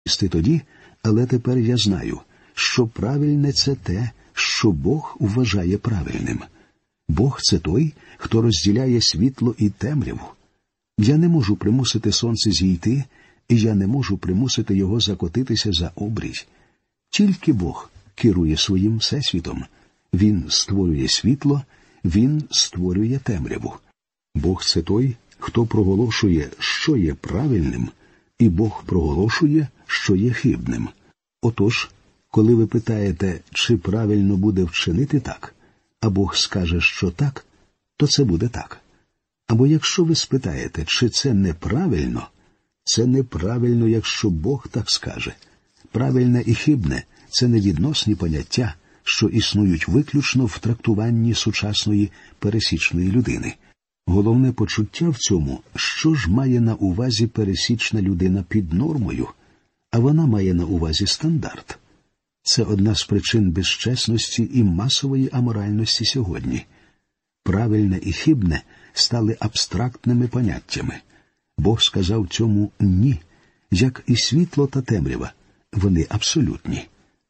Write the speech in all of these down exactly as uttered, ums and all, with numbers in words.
тоді, але тепер я знаю, що правильне – це те, що Бог вважає правильним. Бог – це той, хто розділяє світло і темряву. Я не можу примусити сонце зійти, і я не можу примусити його закотитися за обрій. Тільки Бог керує своїм всесвітом. Він створює світло, Він створює темряву. Бог – це той, хто проголошує, що є правильним, і Бог проголошує, що є хибним. Отож, коли ви питаєте, чи правильно буде вчинити так, а Бог скаже, що так, то це буде так. Або якщо ви спитаєте, чи це неправильно, це неправильно, якщо Бог так скаже. Правильне і хибне – це невідносні поняття, що існують виключно в трактуванні сучасної пересічної людини. Головне почуття в цьому, що ж має на увазі пересічна людина під нормою, а вона має на увазі стандарт. Це одна з причин безчесності і масової аморальності сьогодні. Правильне і хибне стали абстрактними поняттями. Бог сказав цьому «ні», як і світло та темрява. Вони абсолютні.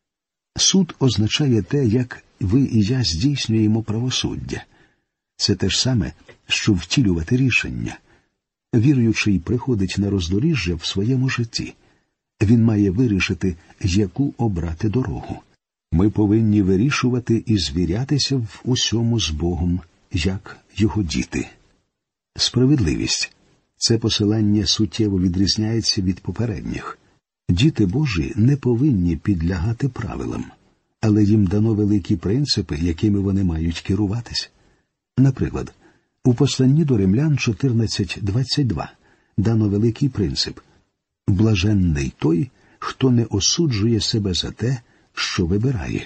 Суд означає те, як ви і я здійснюємо правосуддя. Це те ж саме, що втілювати рішення. Віруючий приходить на роздоріжжя в своєму житті. Він має вирішити, яку обрати дорогу. Ми повинні вирішувати і звірятися в усьому з Богом, як його діти. Справедливість – це посилання суттєво відрізняється від попередніх. Діти Божі не повинні підлягати правилам, але їм дано великі принципи, якими вони мають керуватись. Наприклад, у посланні до Римлян чотирнадцять двадцять два дано великий принцип – «Блаженний той, хто не осуджує себе за те, що вибирає».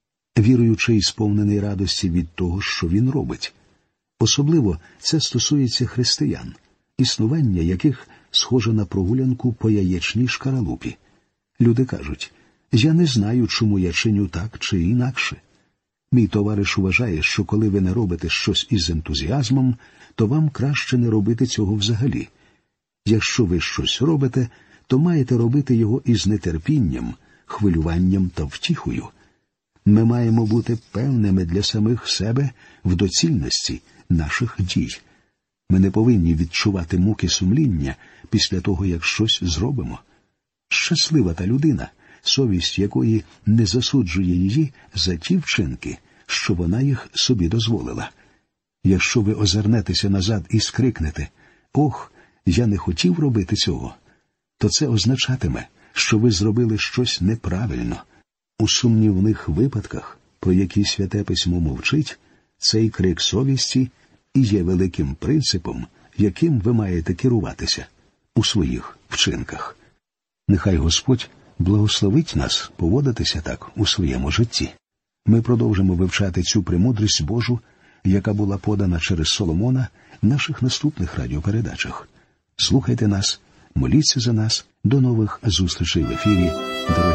Віруючий сповнений радості від того, що він робить. Особливо це стосується християн, існування яких схоже на прогулянку по яєчній шкаралупі. Люди кажуть, я не знаю, чому я чиню так чи інакше. Мій товариш вважає, що коли ви не робите щось із ентузіазмом, то вам краще не робити цього взагалі. Якщо ви щось робите, то маєте робити його із нетерпінням, хвилюванням та втіхою. Ми маємо бути певними для самих себе в доцільності наших дій. Ми не повинні відчувати муки сумління після того, як щось зробимо. Щаслива та людина, совість якої не засуджує її за ті вчинки, що вона їх собі дозволила. Якщо ви озирнетеся назад і скрикнете «Ох, я не хотів робити цього», то це означатиме, що ви зробили щось неправильно. У сумнівних випадках, про які Святе Письмо мовчить, цей крик совісті і є великим принципом, яким ви маєте керуватися у своїх вчинках. Нехай Господь благословить нас поводитися так у своєму житті. Ми продовжимо вивчати цю премудрість Божу, яка була подана через Соломона в наших наступних радіопередачах. Слухайте нас, моліться за нас. До нових зустрічей в ефірі, дорогі